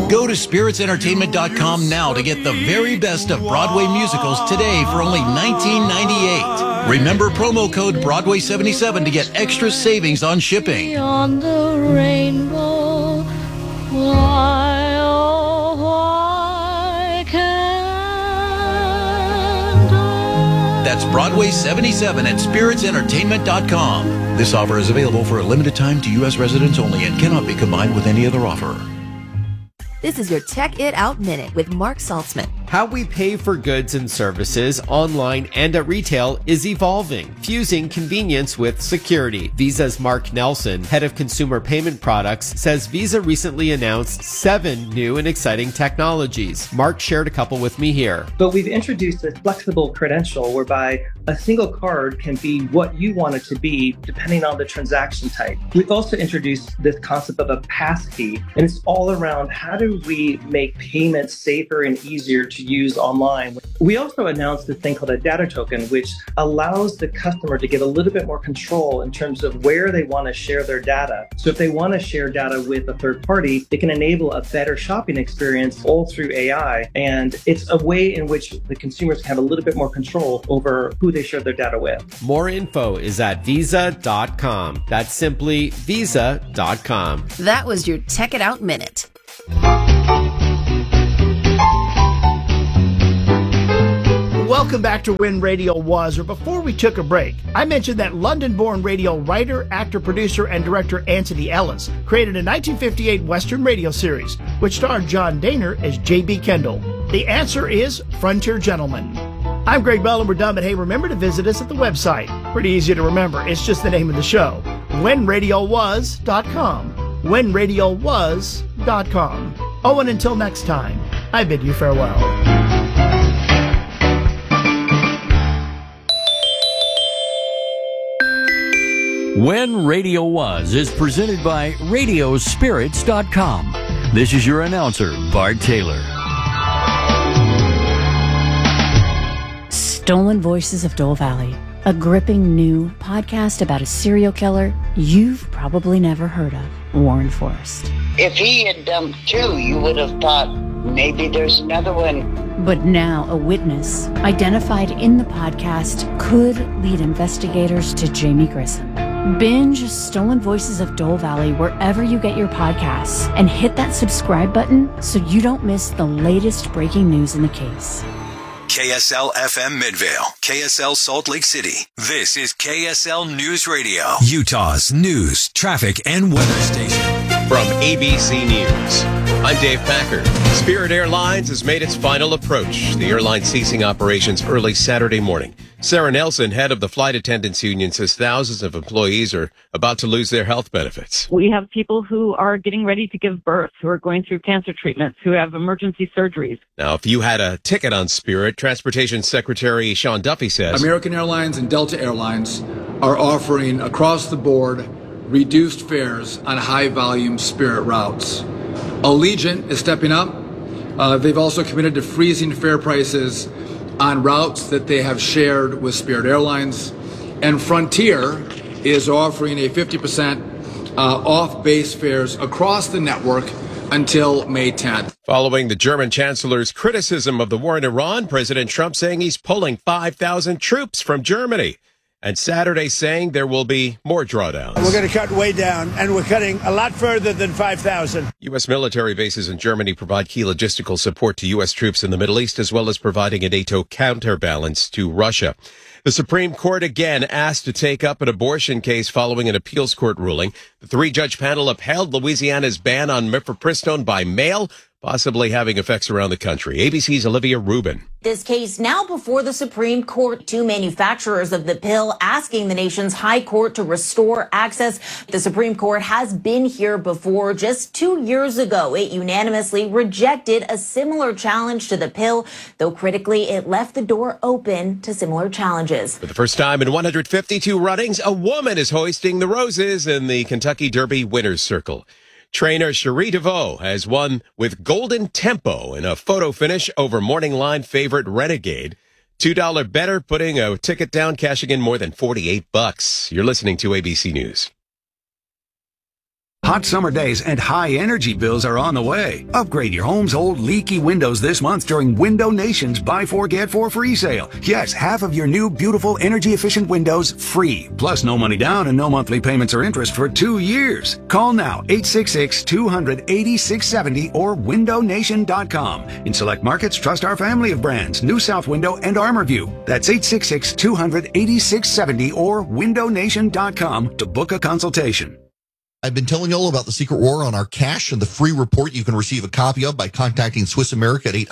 Go to SpiritsEntertainment.com now to get the very best of Broadway musicals today for only $19.98. Remember promo code Broadway77 to get extra savings on shipping. Beyond the rainbow, why, oh, why can't I? That's Broadway77 at SpiritsEntertainment.com. This offer is available for a limited time to U.S. residents only and cannot be combined with any other offer. This is your Check It Out Minute with Mark Saltzman. How we pay for goods and services online and at retail is evolving, fusing convenience with security. Visa's Mark Nelson, head of consumer payment products, says Visa recently announced 7 new and exciting technologies. Mark shared a couple with me here. But we've introduced a flexible credential whereby a single card can be what you want it to be depending on the transaction type. We've also introduced this concept of a passkey, and it's all around how do we make payments safer and easier to use online. We also announced this thing called a data token, which allows the customer to get a little bit more control in terms of where they want to share their data. So if they want to share data with a third party, it can enable a better shopping experience all through AI. And it's a way in which the consumers can have a little bit more control over who they share their data with. More info is at visa.com. That's simply visa.com. That was your Check It Out Minute. Welcome back to When Radio Was, or before we took a break, I mentioned that London-born radio writer, actor, producer, and director Anthony Ellis created a 1958 Western radio series, which starred John Dehner as J.B. Kendall. The answer is Frontier Gentleman. I'm Greg Bell, and we're done, but hey, remember to visit us at the website. Pretty easy to remember. It's just the name of the show. WhenRadioWas.com. WhenRadioWas.com. Oh, and until next time, I bid you farewell. When Radio Was is presented by Radiospirits.com. This is your announcer, Bart Taylor. Stolen Voices of Dole Valley, a gripping new podcast about a serial killer you've probably never heard of, Warren Forrest. If he had dumped 2, you would have thought maybe there's another one. But now a witness, identified in the podcast, could lead investigators to Jamie Grissom. Binge Stolen Voices of Dole Valley wherever you get your podcasts and hit that subscribe button so you don't miss the latest breaking news in the case. KSL FM Midvale, KSL Salt Lake City. This is KSL News Radio, Utah's news, traffic, and weather station. From ABC News, I'm Dave Packard. Spirit Airlines has made its final approach. The airline ceasing operations early Saturday morning. Sarah Nelson, head of the Flight Attendants Union, says thousands of employees are about to lose their health benefits. We have people who are getting ready to give birth, who are going through cancer treatments, who have emergency surgeries. Now, if you had a ticket on Spirit, Transportation Secretary Sean Duffy says American Airlines and Delta Airlines are offering across the board reduced fares on high-volume Spirit routes. Allegiant is stepping up. They've also committed to freezing fare prices on routes that they have shared with Spirit Airlines. And Frontier is offering a 50% off base fares across the network until May 10th. Following the German Chancellor's criticism of the war in Iran, President Trump saying he's pulling 5,000 troops from Germany. And Saturday saying there will be more drawdowns. We're going to cut way down, and we're cutting a lot further than 5,000. U.S. military bases in Germany provide key logistical support to U.S. troops in the Middle East, as well as providing a NATO counterbalance to Russia. The Supreme Court again asked to take up an abortion case following an appeals court ruling. The 3-judge panel upheld Louisiana's ban on mifepristone by mail, possibly having effects around the country. ABC's Olivia Rubin. This case now before the Supreme Court. 2 manufacturers of the pill asking the nation's high court to restore access. The Supreme Court has been here before. Just 2 years ago, it unanimously rejected a similar challenge to the pill, though critically it left the door open to similar challenges. For the first time in 152 runnings, a woman is hoisting the roses in the Kentucky Derby Winners Circle. Trainer Cherie DeVoe has won with golden tempo in a photo finish over morning line favorite Renegade. $2 better, putting a ticket down, cashing in more than $48. You're listening to ABC News. Hot summer days and high energy bills are on the way. Upgrade your home's old leaky windows this month during Window Nation's Buy 4 Get 4 free sale. Yes, half of your new beautiful energy efficient windows free. Plus no money down and no monthly payments or interest for 2 years. Call now 866-200-8670 or windownation.com. In select markets, trust our family of brands, New South Window and ArmorView. That's 866-200-8670 or windownation.com to book a consultation. I've been telling you all about the Secret War on our cash and the free report you can receive a copy of by contacting Swiss America at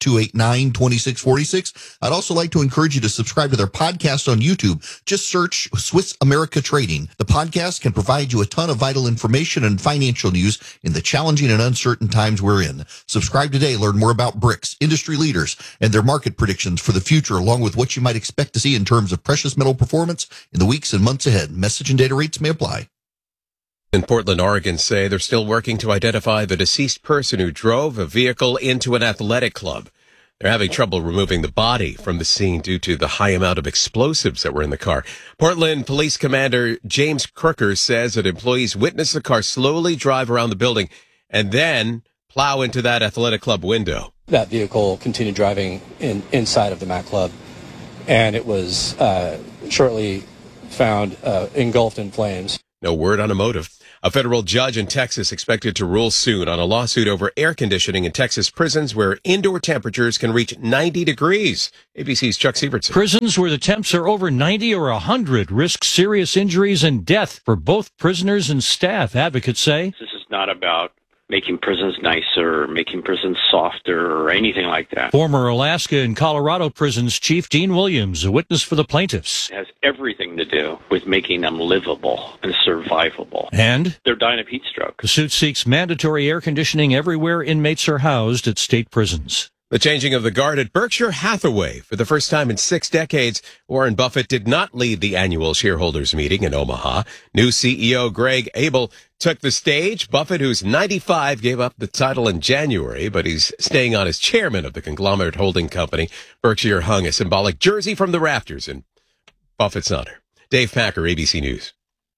800-289-2646. I'd also like to encourage you to subscribe to their podcast on YouTube. Just search Swiss America Trading. The podcast can provide you a ton of vital information and financial news in the challenging and uncertain times we're in. Subscribe today. Learn more about BRICS, industry leaders, and their market predictions for the future, along with what you might expect to see in terms of precious metal performance in the weeks and months ahead. Message and data rates may apply. In Portland, Oregon, say they're still working to identify the deceased person who drove a vehicle into an athletic club. They're having trouble removing the body from the scene due to the high amount of explosives that were in the car. Portland Police Commander James Crooker says that employees witnessed the car slowly drive around the building and then plow into that athletic club window. That vehicle continued driving inside of the Mac Club, and it was shortly found engulfed in flames. No word on a motive. A federal judge in Texas expected to rule soon on a lawsuit over air conditioning in Texas prisons where indoor temperatures can reach 90 degrees. ABC's Chuck Sievertson. Prisons where the temps are over 90 or 100 risk serious injuries and death for both prisoners and staff, advocates say. This is not about making prisons nicer, or making prisons softer, or anything like that. Former Alaska and Colorado prisons chief Dean Williams, a witness for the plaintiffs. It has everything to do with making them livable and survivable. And they're dying of heat stroke. The suit seeks mandatory air conditioning everywhere inmates are housed at state prisons. The changing of the guard at Berkshire Hathaway. For the first time in 6 decades, Warren Buffett did not lead the annual shareholders meeting in Omaha. New CEO Greg Abel took the stage. Buffett, who's 95, gave up the title in January, but he's staying on as chairman of the conglomerate holding company. Berkshire hung a symbolic jersey from the rafters in Buffett's honor. Dave Packer, ABC News.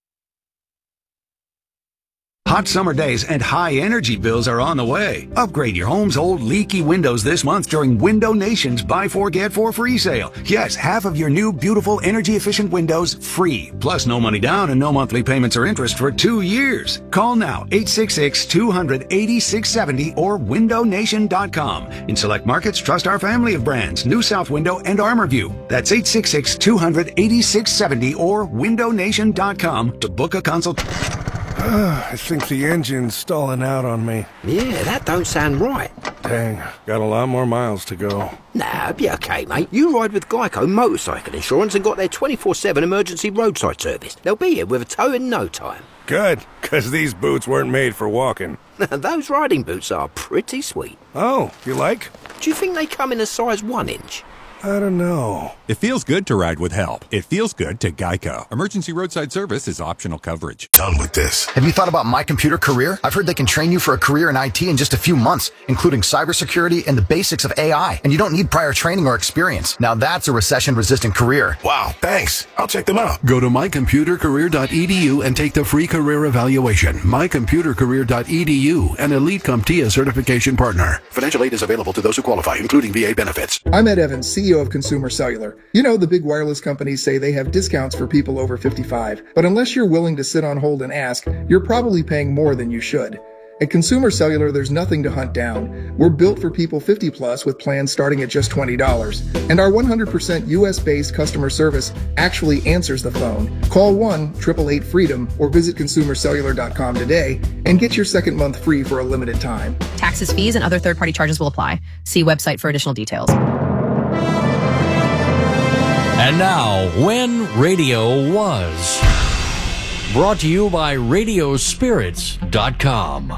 Hot summer days and high energy bills are on the way. Upgrade your home's old leaky windows this month during Window Nation's Buy 4 Get 4 free sale. Yes, half of your new beautiful energy efficient windows free. Plus no money down and no monthly payments or interest for 2 years. Call now 866-200-8670 or windownation.com. In select markets, trust our family of brands, New South Window and ArmorView. That's 866-200-8670 or windownation.com to book a consultation. I think the engine's stalling out on me. Yeah, that don't sound right. Dang, got a lot more miles to go. Nah, it'll be okay, mate. You ride with Geico Motorcycle Insurance and got their 24/7 emergency roadside service. They'll be here with a tow in no time. Good, because these boots weren't made for walking. Those riding boots are pretty sweet. Oh, you like? Do you think they come in a size 1 inch? I don't know. It feels good to ride with help. It feels good to Geico. Emergency roadside service is optional coverage. Done with this. Have you thought about My Computer Career? I've heard they can train you for a career in IT in just a few months, including cybersecurity and the basics of AI. And you don't need prior training or experience. Now that's a recession-resistant career. Wow, thanks. I'll check them out. Go to mycomputercareer.edu and take the free career evaluation. Mycomputercareer.edu, an Elite CompTIA certification partner. Financial aid is available to those who qualify, including VA benefits. I'm Ed Evans, CEO of Consumer Cellular. You know, the big wireless companies say they have discounts for people over 55, but unless you're willing to sit on hold and ask, you're probably paying more than you should. At Consumer Cellular, there's nothing to hunt down. We're built for people 50 plus with plans starting at just $20. And our 100% US-based customer service actually answers the phone. Call 1-888-FREEDOM or visit consumercellular.com today and get your second month free for a limited time. Taxes, fees, and other third-party charges will apply. See website for additional details. And now, When Radio Was. Brought to you by Radiospirits.com.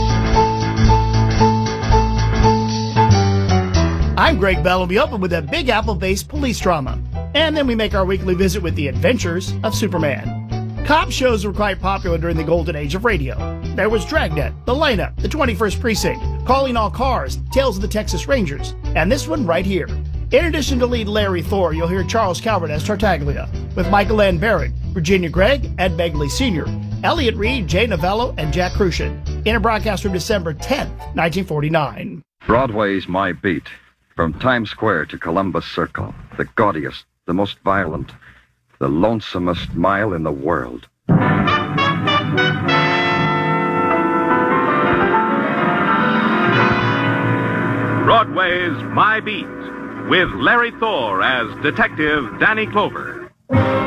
I'm Greg Bell, and we open with a Big Apple-based police drama. And then we make our weekly visit with the adventures of Superman. Cop shows were quite popular during the golden age of radio. There was Dragnet, The Lineup, The 21st Precinct, Calling All Cars, Tales of the Texas Rangers, and this one right here. In addition to lead Larry Thor, you'll hear Charles Calvert as Tartaglia, with Michael Ann Barrett, Virginia Gregg, Ed Begley Sr., Elliot Reed, Jay Novello, and Jack Crucian, in a broadcast from December 10th, 1949. Broadway's My Beat. From Times Square to Columbus Circle, the gaudiest, the most violent, the lonesomest mile in the world. Broadway's My Beat, with Larry Thor as Detective Danny Clover.